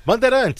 Bandeirantes,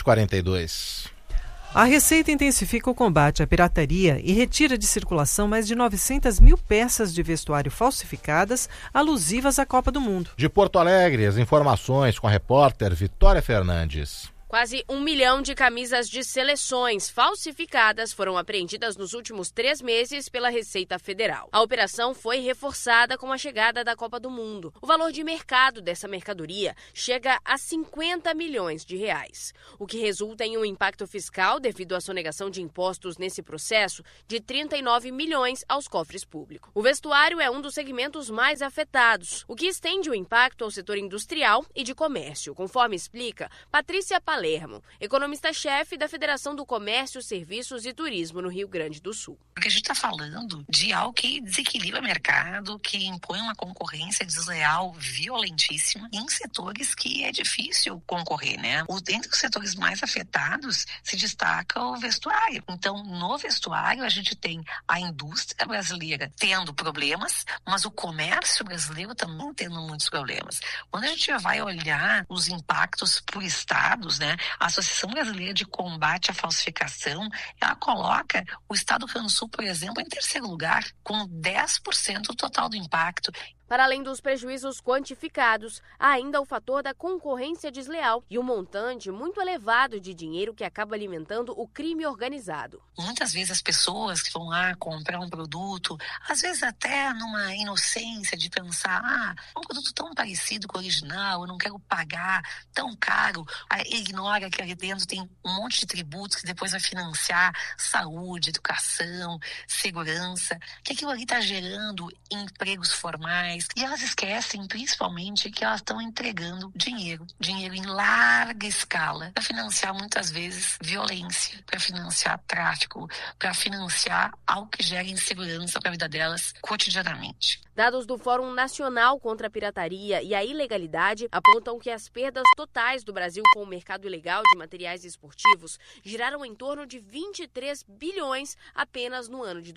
7h42. A Receita intensifica o combate à pirataria e retira de circulação mais de 900 mil peças de vestuário falsificadas alusivas à Copa do Mundo. De Porto Alegre, as informações com a repórter Vitória Fernandes. Quase 1 milhão de camisas de seleções falsificadas foram apreendidas nos últimos 3 meses pela Receita Federal. A operação foi reforçada com a chegada da Copa do Mundo. O valor de mercado dessa mercadoria chega a 50 milhões de reais, o que resulta em um impacto fiscal devido à sonegação de impostos nesse processo de 39 milhões aos cofres públicos. O vestuário é um dos segmentos mais afetados, o que estende o impacto ao setor industrial e de comércio, conforme explica Patrícia Palermo, economista-chefe da Federação do Comércio, Serviços e Turismo no Rio Grande do Sul. Porque a gente está falando de algo que desequilibra o mercado, que impõe uma concorrência desleal violentíssima em setores que é difícil concorrer, né? Entre os setores mais afetados se destaca o vestuário. Então, no vestuário, a gente tem a indústria brasileira tendo problemas, mas o comércio brasileiro também tendo muitos problemas. Quando a gente vai olhar os impactos por estados, né? A Associação Brasileira de Combate à Falsificação, ela coloca o estado do Rio Grande do Sul, por exemplo, em terceiro lugar, com 10% do total do impacto. Para além dos prejuízos quantificados, há ainda o fator da concorrência desleal e um montante muito elevado de dinheiro que acaba alimentando o crime organizado. Muitas vezes as pessoas que vão lá comprar um produto, às vezes até numa inocência de pensar, um produto tão parecido com o original, eu não quero pagar tão caro, ignora que ali dentro tem um monte de tributos que depois vai financiar saúde, educação, segurança, que aquilo ali está gerando empregos formais. E elas esquecem, principalmente, que elas estão entregando dinheiro em larga escala, para financiar, muitas vezes, violência, para financiar tráfico, para financiar algo que gera insegurança para a vida delas cotidianamente. Dados do Fórum Nacional contra a Pirataria e a Ilegalidade apontam que as perdas totais do Brasil com o mercado ilegal de materiais esportivos giraram em torno de 23 bilhões apenas no ano de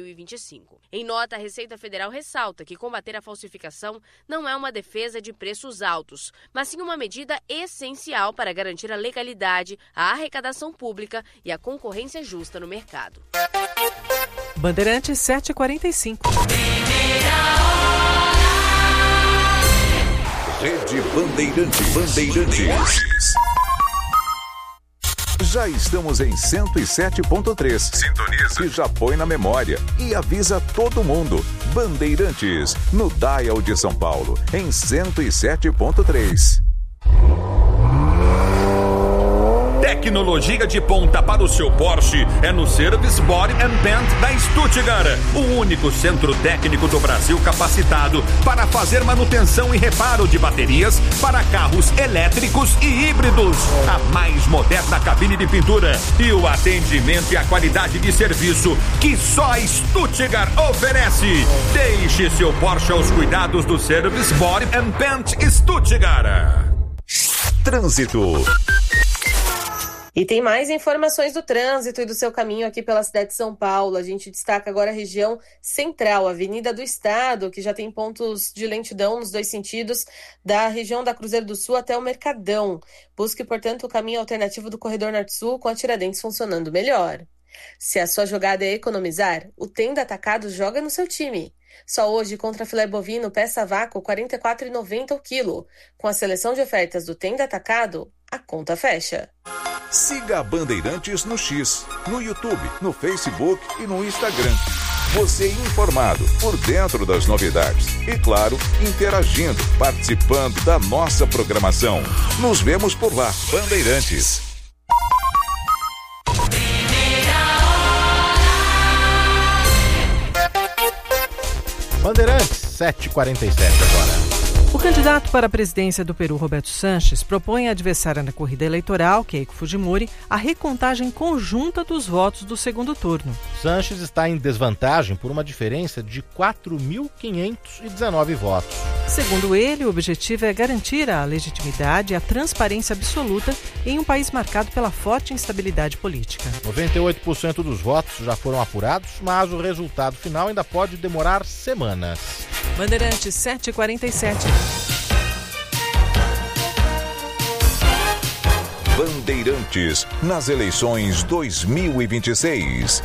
2025. Em nota, a Receita Federal ressalta que combater a falsificação não é uma defesa de preços altos, mas sim uma medida essencial para garantir a legalidade, a arrecadação pública e a concorrência justa no mercado. Bandeirantes 7h45. Rede Bandeirantes. Já estamos em 107.3. Sintoniza. Que já põe na memória e avisa todo mundo. Bandeirantes, no Dial de São Paulo, em 107.3. Tecnologia de ponta para o seu Porsche é no Service Body & Paint da Stuttgart, o único centro técnico do Brasil capacitado para fazer manutenção e reparo de baterias para carros elétricos e híbridos. A mais moderna cabine de pintura e o atendimento e a qualidade de serviço que só a Stuttgart oferece. Deixe seu Porsche aos cuidados do Service Body & Paint Stuttgart. Trânsito. E tem mais informações do trânsito e do seu caminho aqui pela cidade de São Paulo. A gente destaca agora a região central, Avenida do Estado, que já tem pontos de lentidão nos dois sentidos, da região da Cruzeiro do Sul até o Mercadão. Busque, portanto, o caminho alternativo do Corredor Norte-Sul com a Tiradentes funcionando melhor. Se a sua jogada é economizar, o Tenda Atacado joga no seu time. Só hoje, contra filé bovino, peça a vácuo, R$ 44,90 o quilo. Com a seleção de ofertas do Tenda Atacado, a conta fecha. Siga a Bandeirantes no X, no YouTube, no Facebook e no Instagram. Você informado, por dentro das novidades. E, claro, interagindo, participando da nossa programação. Nos vemos por lá. Bandeirantes. Bandeirantes, 7h47 agora. O candidato para a presidência do Peru, Roberto Sanches, propõe à adversária na corrida eleitoral, Keiko Fujimori, a recontagem conjunta dos votos do segundo turno. Sanches está em desvantagem por uma diferença de 4.519 votos. Segundo ele, o objetivo é garantir a legitimidade e a transparência absoluta em um país marcado pela forte instabilidade política. 98% dos votos já foram apurados, mas o resultado final ainda pode demorar semanas. Bandeirantes 7h47. Bandeirantes nas eleições 2026.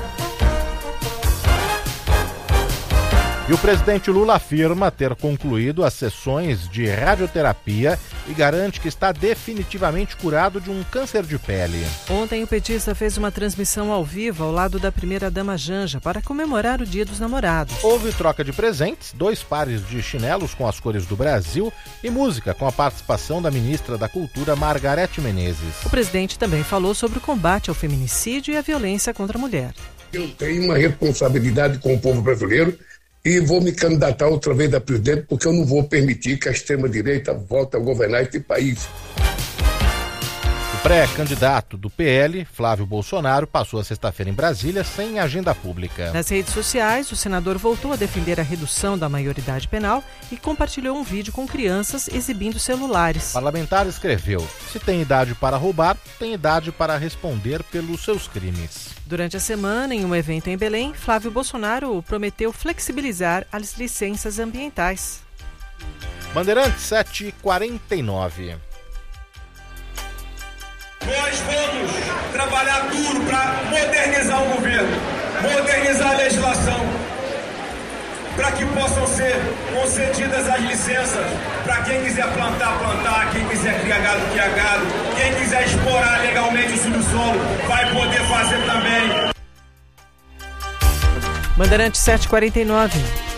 E o presidente Lula afirma ter concluído as sessões de radioterapia e garante que está definitivamente curado de um câncer de pele. Ontem o petista fez uma transmissão ao vivo ao lado da primeira-dama Janja para comemorar o Dia dos Namorados. Houve troca de presentes, 2 pares de chinelos com as cores do Brasil e música com a participação da ministra da Cultura, Margarete Menezes. O presidente também falou sobre o combate ao feminicídio e à violência contra a mulher. Eu tenho uma responsabilidade com o povo brasileiro e vou me candidatar outra vez a presidente, porque eu não vou permitir que a extrema-direita volte a governar este país. O pré-candidato do PL, Flávio Bolsonaro, passou a sexta-feira em Brasília sem agenda pública. Nas redes sociais, o senador voltou a defender a redução da maioridade penal e compartilhou um vídeo com crianças exibindo celulares. O parlamentar escreveu: se tem idade para roubar, tem idade para responder pelos seus crimes. Durante a semana, em um evento em Belém, Flávio Bolsonaro prometeu flexibilizar as licenças ambientais. Bandeirantes 7h49. Nós vamos trabalhar duro para modernizar o governo, modernizar a legislação, para que possam ser concedidas as licenças para quem quiser plantar, quem quiser criar gado, quem quiser explorar legalmente o subsolo, vai poder fazer também. Bandeirantes 7h49.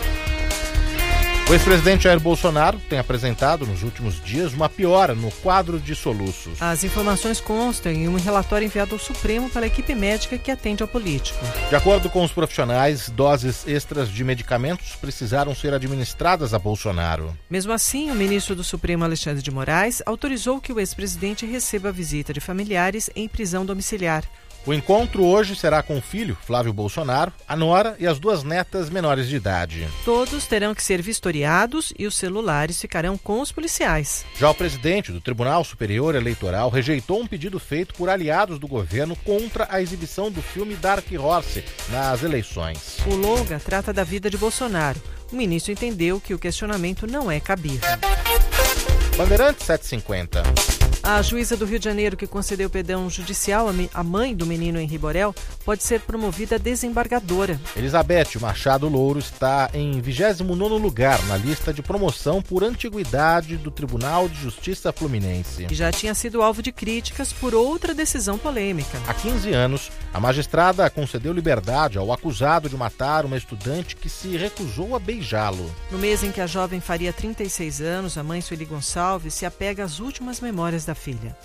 O ex-presidente Jair Bolsonaro tem apresentado nos últimos dias uma piora no quadro de soluços. As informações constam em um relatório enviado ao Supremo pela equipe médica que atende ao político. De acordo com os profissionais, doses extras de medicamentos precisaram ser administradas a Bolsonaro. Mesmo assim, o ministro do Supremo, Alexandre de Moraes, autorizou que o ex-presidente receba a visita de familiares em prisão domiciliar. O encontro hoje será com o filho, Flávio Bolsonaro, a nora e as 2 netas menores de idade. Todos terão que ser vistoriados e os celulares ficarão com os policiais. Já o presidente do Tribunal Superior Eleitoral rejeitou um pedido feito por aliados do governo contra a exibição do filme Dark Horse nas eleições. O longa trata da vida de Bolsonaro. O ministro entendeu que o questionamento não é cabível. Bandeirantes 7h50. A juíza do Rio de Janeiro que concedeu perdão judicial à mãe do menino Henri Borel pode ser promovida a desembargadora. Elizabeth Machado Louro está em 29º lugar na lista de promoção por antiguidade do Tribunal de Justiça Fluminense. E já tinha sido alvo de críticas por outra decisão polêmica. Há 15 anos, a magistrada concedeu liberdade ao acusado de matar uma estudante que se recusou a beijá-lo. No mês em que a jovem faria 36 anos, a mãe Sueli Gonçalves se apega às últimas memórias da filha.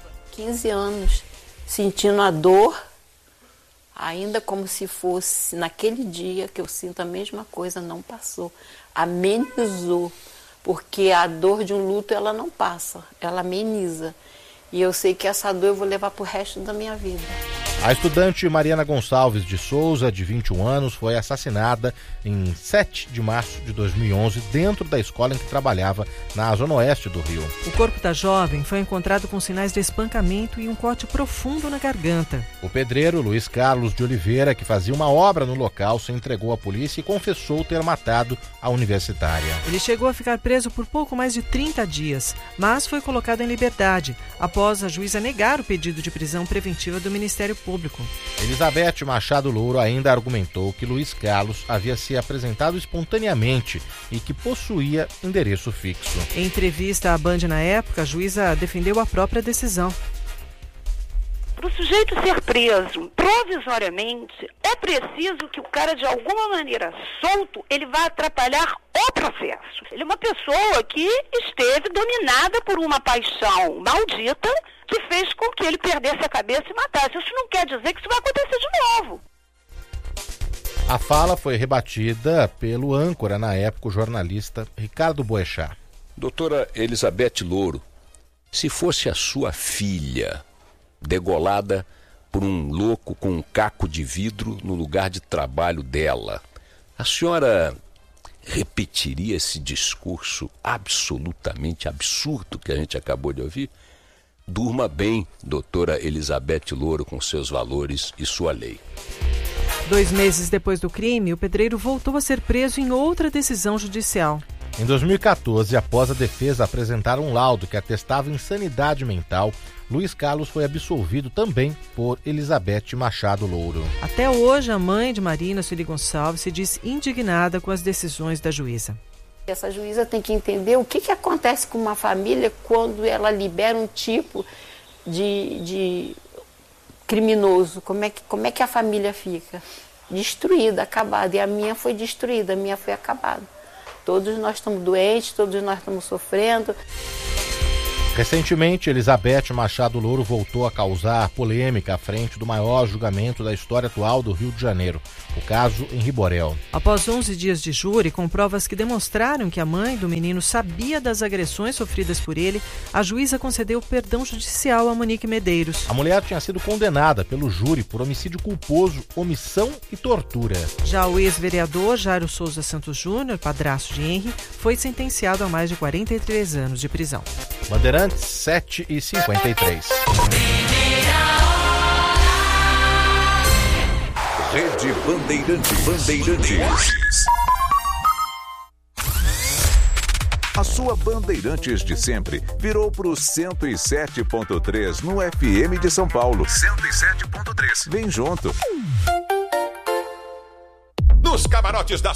15 anos, sentindo a dor, ainda como se fosse naquele dia que eu sinto a mesma coisa, não passou. Amenizou, porque a dor de um luto ela não passa, ela ameniza. E eu sei que essa dor eu vou levar pro resto da minha vida. A estudante Mariana Gonçalves de Souza, de 21 anos, foi assassinada em 7 de março de 2011 dentro da escola em que trabalhava na zona oeste do Rio. O corpo da jovem foi encontrado com sinais de espancamento e um corte profundo na garganta. O pedreiro Luiz Carlos de Oliveira, que fazia uma obra no local, se entregou à polícia e confessou ter matado a universitária. Ele chegou a ficar preso por pouco mais de 30 dias, mas foi colocado em liberdade, após a juíza negar o pedido de prisão preventiva do Ministério Público. Elizabeth Machado Louro ainda argumentou que Luiz Carlos havia se apresentado espontaneamente e que possuía endereço fixo. Em entrevista à Band na época, a juíza defendeu a própria decisão. Para o sujeito ser preso provisoriamente, é preciso que o cara, de alguma maneira solto, ele vá atrapalhar o processo. Ele é uma pessoa que esteve dominada por uma paixão maldita que fez com que ele perdesse a cabeça e matasse. Isso não quer dizer que isso vai acontecer de novo. A fala foi rebatida pelo âncora, na época, o jornalista Ricardo Boechat. Doutora Elizabeth Louro, se fosse a sua filha degolada por um louco com um caco de vidro no lugar de trabalho dela, a senhora repetiria esse discurso absolutamente absurdo que a gente acabou de ouvir? Durma bem, doutora Elizabeth Louro, com seus valores e sua lei. 2 meses depois do crime, o pedreiro voltou a ser preso em outra decisão judicial. Em 2014, após a defesa apresentar um laudo que atestava insanidade mental, Luiz Carlos foi absolvido também por Elizabeth Machado Louro. Até hoje, a mãe de Marina Sueli Gonçalves se diz indignada com as decisões da juíza. Essa juíza tem que entender o que acontece com uma família quando ela libera um tipo de criminoso. Como é que a família fica? Destruída, acabada. E a minha foi destruída, a minha foi acabada. Todos nós estamos doentes, todos nós estamos sofrendo. Recentemente, Elizabeth Machado Louro voltou a causar polêmica à frente do maior julgamento da história atual do Rio de Janeiro, o caso Henri Borel. Após 11 dias de júri, com provas que demonstraram que a mãe do menino sabia das agressões sofridas por ele, a juíza concedeu perdão judicial a Monique Medeiros. A mulher tinha sido condenada pelo júri por homicídio culposo, omissão e tortura. Já o ex-vereador Jairo Souza Santos Júnior, padrasto de Henri, foi sentenciado a mais de 43 anos de prisão. Bandeirantes 7h53. Rede Bandeirantes. A sua Bandeirantes de sempre virou para o 107.3 no FM de São Paulo. 107.3. Vem junto. Nos camarotes da